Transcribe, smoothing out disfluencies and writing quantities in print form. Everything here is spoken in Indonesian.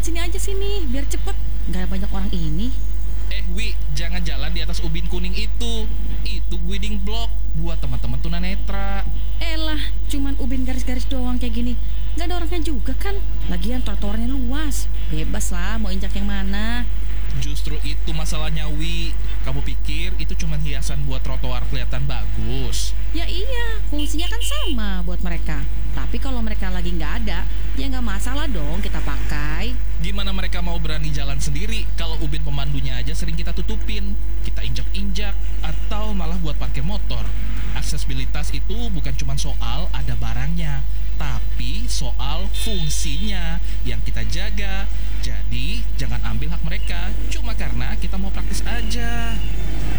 lewat sini aja sini, biar cepet. Nggak banyak orang ini. Wi, jangan jalan di atas ubin kuning itu. Itu guiding block buat teman-teman tunanetra. Elah, cuman ubin garis-garis doang kayak gini. Nggak ada orangnya juga kan. Lagian trotoarnya luas. Bebas lah mau injak yang mana. Justru itu masalahnya, Wi. Kamu pikir itu cuma hiasan buat trotoar kelihatan bagus? Ya iya, fungsinya kan sama buat mereka. Tapi kalau mereka lagi nggak ada, ya nggak masalah dong kita pakai. Gimana mereka mau berani jalan sendiri kalau ubin pemandunya aja sering kita tutupin, kita injak-injak, atau malah buat parkir motor? Aksesibilitas itu bukan cuma soal ada barangnya, tapi soal fungsinya yang kita jaga. Jadi, jangan ambil hak mereka cuma karena kita mau praktis aja.